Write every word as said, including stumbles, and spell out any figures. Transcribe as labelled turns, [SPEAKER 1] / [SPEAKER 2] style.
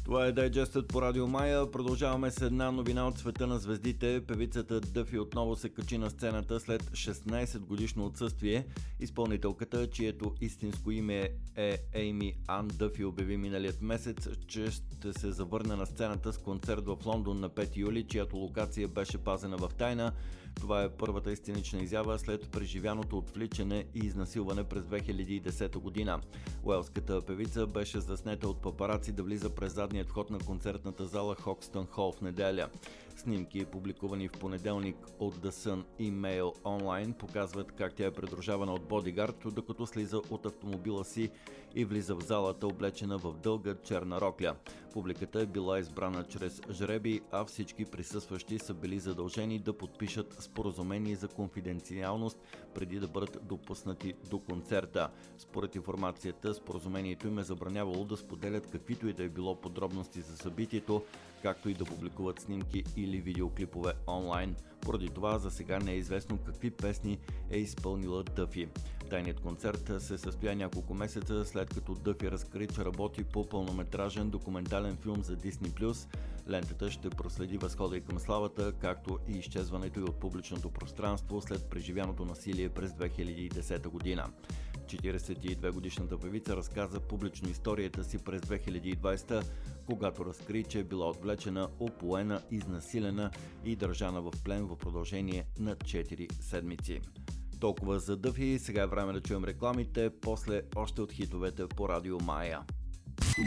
[SPEAKER 1] Това е дайджестът по Радио Мая. Продължаваме с една новина от света на звездите. Певицата Дъфи отново се качи на сцената след шестнайсет годишно отсъствие. Изпълнителката, чието истинско име е Ейми Ан Дъфи, обяви миналият месец, че ще се завърне на сцената с концерт в Лондон на пети юли, чиято локация беше пазена в тайна. Това е първата сценична изява след преживяното отвличане и изнасилване през две хиляди и десета година. Уелската певица беше заснета от папараци да влиза през задният вход на концертната зала Хокстън Хол в неделя. Снимки, публикувани в понеделник от The Sun и Mail Online, показват как тя е придружавана от бодигард, докато слиза от автомобила си и влиза в залата, облечена в дълга черна рокля. Публиката е била избрана чрез жребий, а всички присъстващи са били задължени да подпишат споразумение за конфиденциалност преди да бъдат допуснати до концерта. Според информацията, споразумението им е забранявало да споделят каквито и да е било подробности за събитието, както и да публикуват снимки или видеоклипове онлайн. Поради това за сега не е известно какви песни е изпълнила Дъфи. Тайният концерт се състоя няколко месеца след като Дъфи разкри, че работи по пълнометражен документален филм за Disney плюс. Лентата ще проследи възхода и към славата, както и изчезването й от публичното пространство след преживяното насилие през две хиляди и десета година. четирийсет и две годишната певица разказа публично историята си през две хиляди и двайсета, когато разкри, че е била отвлечена, опоена, изнасилена и държана в плен в продължение на четири седмици. Толкова за Дъфи, сега е време да чуем рекламите, после още от хитовете по Радио Мая.